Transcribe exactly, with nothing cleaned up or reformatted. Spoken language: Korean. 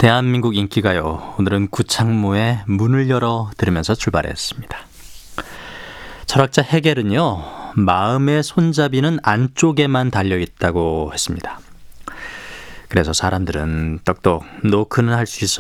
대한민국 인기가요. 오늘은 구창모의 문을 열어 들으면서 출발했습니다. 철학자 헤겔은요. 마음의 손잡이는 안쪽에만 달려있다고 했습니다. 그래서 사람들은 똑똑 노크는 할 수